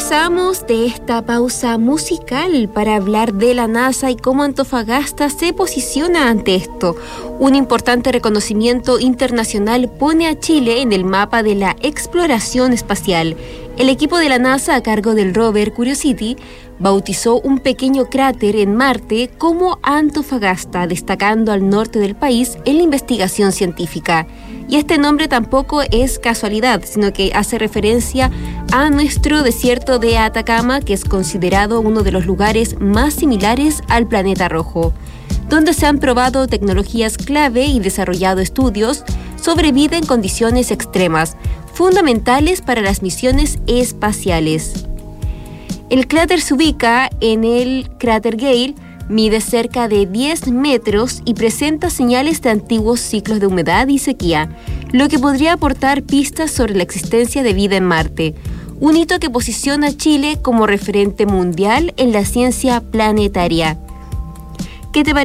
Regresamos de esta pausa musical para hablar de la NASA y cómo Antofagasta se posiciona ante esto. Un importante reconocimiento internacional pone a Chile en el mapa de la exploración espacial. El equipo de la NASA a cargo del rover Curiosity bautizó un pequeño cráter en Marte como Antofagasta, destacando al norte del país en la investigación científica. Y este nombre tampoco es casualidad, sino que hace referencia a nuestro desierto de Atacama, que es considerado uno de los lugares más similares al planeta rojo, donde se han probado tecnologías clave y desarrollado estudios sobre vida en condiciones extremas, fundamentales para las misiones espaciales. El cráter se ubica en el cráter Gale, mide cerca de 10 metros y presenta señales de antiguos ciclos de humedad y sequía, lo que podría aportar pistas sobre la existencia de vida en Marte, un hito que posiciona a Chile como referente mundial en la ciencia planetaria. ¿Qué te parece?